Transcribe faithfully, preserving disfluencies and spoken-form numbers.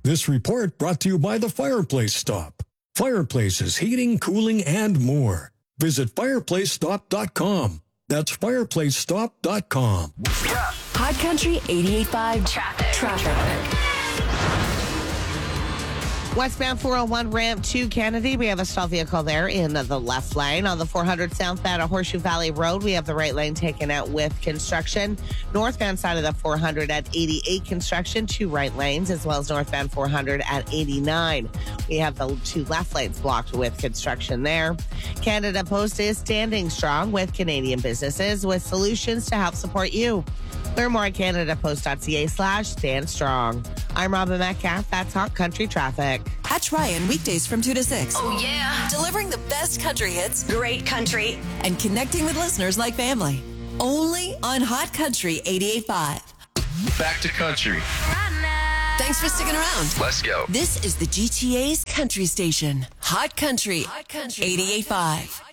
This report brought to you by the Fireplace Stop. Fireplaces, heating, cooling, and more. Visit fireplace stop dot com. That's fireplace stop dot com. Hot Country eighty-eight point five traffic. Traffic. Westbound four oh one ramp to Kennedy. We have a stalled vehicle there in the left lane. On the four hundred southbound at Horseshoe Valley Road, we have the right lane taken out with construction. Northbound side of the four hundred at eighty-eight construction, two right lanes, as well as northbound four hundred at eighty-nine. We have the two left lanes blocked with construction there. Canada Post is standing strong with Canadian businesses with solutions to help support you. Learn more at canadapost.ca slash stand strong. I'm Robin Metcalf. That's Hot Country Traffic. Catch Ryan weekdays from two to six. Oh, yeah. Delivering the best country hits. Great country. And connecting with listeners like family. Only on Hot Country eighty-eight point five. Back to country. Thanks for sticking around. Let's go. This is the G T A's country station. Hot Country, Hot Country. eighty-eight point five.